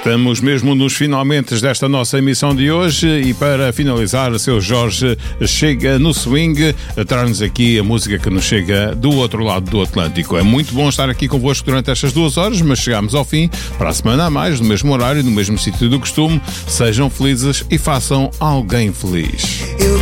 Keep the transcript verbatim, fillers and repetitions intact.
Estamos mesmo nos finalmente desta nossa emissão de hoje e para finalizar, o seu Jorge chega no swing a traz-nos aqui a música que nos chega do outro lado do Atlântico. É muito bom estar aqui convosco durante estas duas horas, mas chegamos ao fim. Para a semana a mais, no mesmo horário, no mesmo sítio do costume. Sejam felizes e façam alguém feliz.